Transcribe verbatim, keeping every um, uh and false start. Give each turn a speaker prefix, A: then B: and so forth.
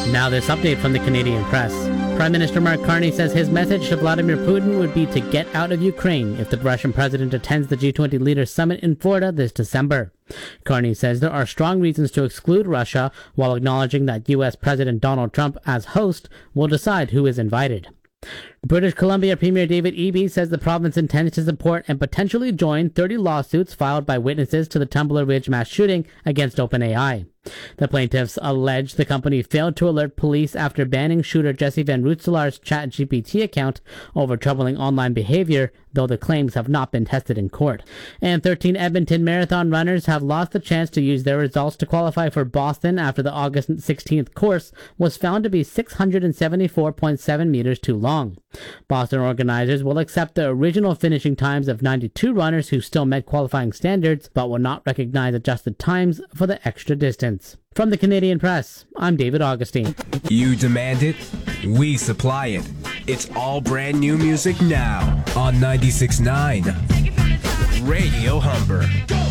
A: Now this update from the Canadian press. Prime Minister Mark Carney says his message to Vladimir Putin would be to get out of Ukraine if the Russian president attends the G twenty Leaders Summit in Florida this December. Carney says there are strong reasons to exclude Russia, while acknowledging that U S President Donald Trump, as host, will decide who is invited. British Columbia Premier David Eby says the province intends to support and potentially join thirty lawsuits filed by witnesses to the Tumbler Ridge mass shooting against OpenAI. The plaintiffs allege the company failed to alert police after banning shooter Jesse Van Rootselaar's ChatGPT account over troubling online behavior, though the claims have not been tested in court. And thirteen Edmonton Marathon runners have lost the chance to use their results to qualify for Boston after the August sixteenth course was found to be six hundred seventy-four point seven meters too long. Boston organizers will accept the original finishing times of ninety-two runners who still met qualifying standards, but will not recognize adjusted times for the extra distance. From the Canadian Press, I'm David Augustine.
B: You demand it, we supply it. It's all brand new music now on ninety-six point nine Radio Humber.